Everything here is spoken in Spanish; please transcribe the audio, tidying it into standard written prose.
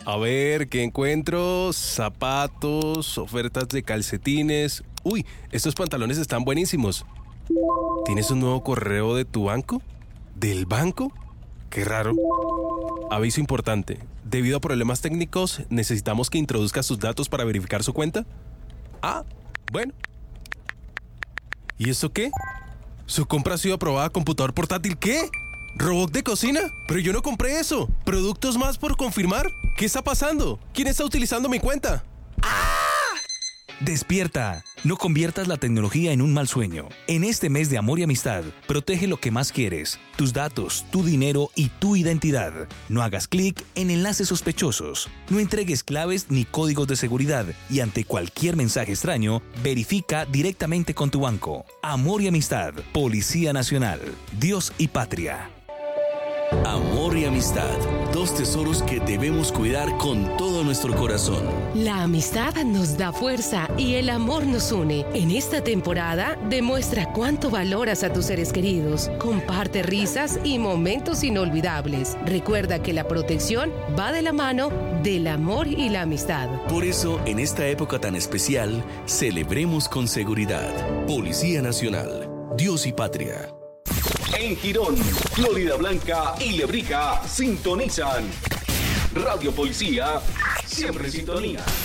A ver, ¿qué encuentro? Zapatos, ofertas de calcetines. Uy, estos pantalones están buenísimos. ¿Tienes un nuevo correo de tu banco? ¿Del banco? Qué raro. Aviso importante. Debido a problemas técnicos, necesitamos que introduzca sus datos para verificar su cuenta. Ah, bueno. ¿Y esto qué? ¿Su compra ha sido aprobada? ¿Computador portátil qué? ¿Robot de cocina? Pero yo no compré eso. ¿Productos más por confirmar? ¿Qué está pasando? ¿Quién está utilizando mi cuenta? Despierta. No conviertas la tecnología en un mal sueño. En este mes de amor y amistad, protege lo que más quieres, tus datos, tu dinero y tu identidad. No hagas clic en enlaces sospechosos. No entregues claves ni códigos de seguridad y ante cualquier mensaje extraño, verifica directamente con tu banco. Amor y amistad. Policía Nacional. Dios y patria. Amor y amistad, dos tesoros que debemos cuidar con todo nuestro corazón. La amistad nos da fuerza y el amor nos une. En esta temporada, demuestra cuánto valoras a tus seres queridos. Comparte risas y momentos inolvidables. Recuerda que la protección va de la mano del amor y la amistad. Por eso, en esta época tan especial, celebremos con seguridad. Policía Nacional, Dios y patria. En Girón, Florida Blanca y Lebrija sintonizan Radio Policía, siempre en sintonía.